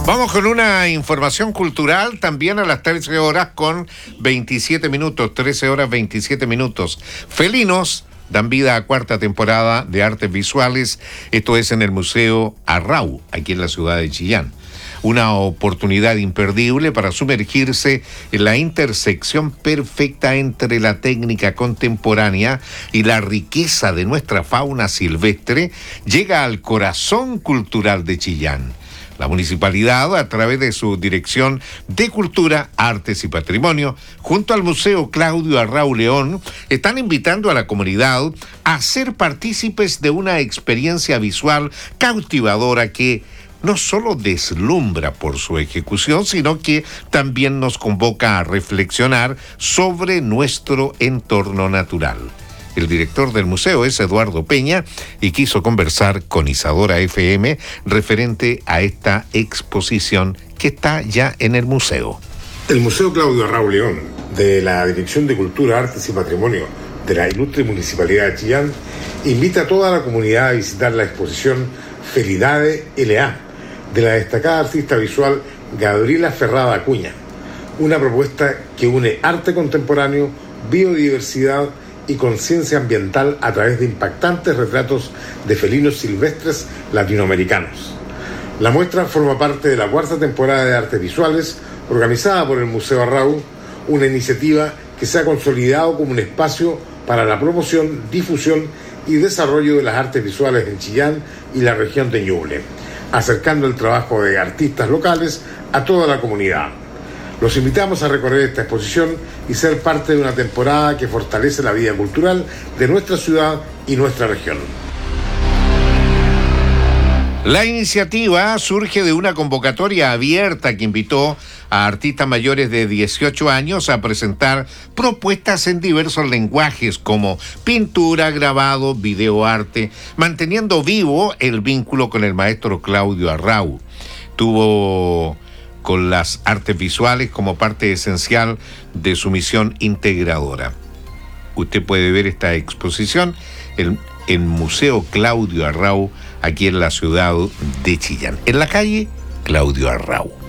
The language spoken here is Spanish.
Vamos con una información cultural también a las 13 horas con 27 minutos, 13 horas 27 minutos. Felinos dan vida a cuarta temporada de artes visuales, esto es en el Museo Arrau, aquí en la ciudad de Chillán. Una oportunidad imperdible para sumergirse en la intersección perfecta entre la técnica contemporánea y la riqueza de nuestra fauna silvestre, llega al corazón cultural de Chillán. La municipalidad, a través de su Dirección de Cultura, Artes y Patrimonio, junto al Museo Claudio Arrau León, están invitando a la comunidad a ser partícipes de una experiencia visual cautivadora que no solo deslumbra por su ejecución, sino que también nos convoca a reflexionar sobre nuestro entorno natural. El director del museo es Eduardo Peña y quiso conversar con Isadora FM referente a esta exposición que está ya en el museo. El Museo Claudio Arrau León, de la Dirección de Cultura, Artes y Patrimonio de la Ilustre Municipalidad de Chillán, invita a toda la comunidad a visitar la exposición Felidade L.A. de la destacada artista visual Gabriela Ferrada Acuña, una propuesta que une arte contemporáneo, biodiversidad y conciencia ambiental a través de impactantes retratos de felinos silvestres latinoamericanos. La muestra forma parte de la cuarta temporada de Artes Visuales, organizada por el Museo Arrau, una iniciativa que se ha consolidado como un espacio para la promoción, difusión y desarrollo de las artes visuales en Chillán y la región de Ñuble, acercando el trabajo de artistas locales a toda la comunidad. Los invitamos a recorrer esta exposición y ser parte de una temporada que fortalece la vida cultural de nuestra ciudad y nuestra región. La iniciativa surge de una convocatoria abierta que invitó a artistas mayores de 18 años a presentar propuestas en diversos lenguajes como pintura, grabado, videoarte, manteniendo vivo el vínculo con el maestro Claudio Arrau. Tuvo con las artes visuales como parte esencial de su misión integradora. Usted puede ver esta exposición en el Museo Claudio Arrau, aquí en la ciudad de Chillán, en la calle Claudio Arrau.